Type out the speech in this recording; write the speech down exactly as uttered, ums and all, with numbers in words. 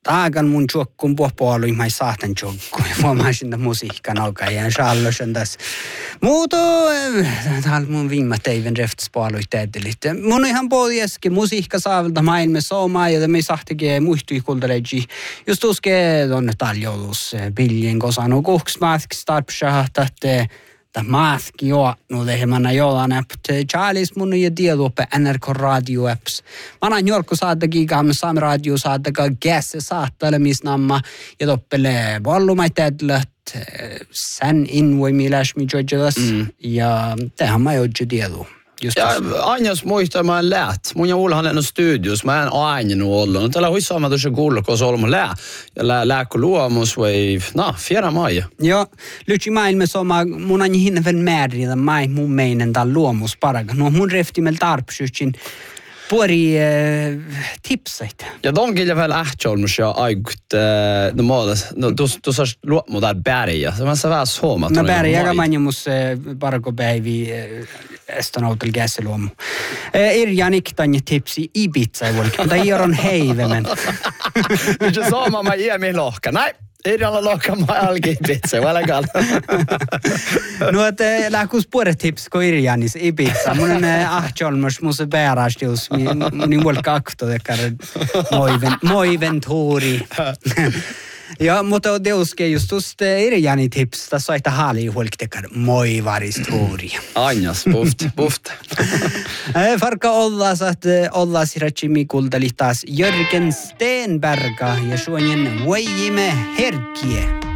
Taagan mun tjokkun puhupuolu, mä ei saatan tjokku. Huomaisin tämän musiikkan alkaa ja shallosen tässä. Muuto, täällä mun viime teivän reftspuolui teedelit. Mun ihan pohjaskin musiikka saavilta maailmassa omaa, ja me sahtikin muistui kultareji. Just uske on taljolus piljen kosanu kuhksmaatks tarpsahtatte. Tämä maaski jo, no lehmänä jollain appt. Charles mun ja tiedoppe N R K radio apps. Mä annan jorkko saatakin kamme saam radio saataka gässe saattelemisnamma ja toppele vallumaiteedlöt sen invoimiläsmi jojelas ja tehän mä joje tiedu. Ja Anjas muistaa, mä en läht. Mun ja Ulla on lennut studios. Mä en aina ollut. Tällä huissaa mä tuossa kuulla, se on lää. Ja lää, lääkö luomus vai, no, fjärra maja. Joo, lytsi maailmassa oma, mun on hinnan määrillä, mä ei mun meinen tämän luomus paraga. No mun reftimel tarpsytsin puori äh, tipsait. Ja ton kyllä vielä ähtjolmus ja aigut, äh, no muuta, no tu saas luomu täällä bärjä. Se on se vähän suomat. No bärjä, joka manjumus äh, parago päivi äh, estonautel käsiluomu. Äh, Irjanik tänne tipsi Ibiza ei volki, mutta ei on heivemen. Nyt se sama mä iämin lohka, näin. Ei olla lohka mä alkiin pitse, välkällä. No, että lähkuus puolet tips ko Irjanis Ibiza. Mun on ahtjolmus, mun se bärastilus, niin volka akto tekar moiventuuri. Ja, mutta deuske just tuosta Irjani tips, tässä saita haali huolki tekar moivaristuuri. Anjas, puft, puft. Farka ollas, että ollas ratsimi kuldali taas Jörgen Stenberga ja suonjen voijimme herkkiä.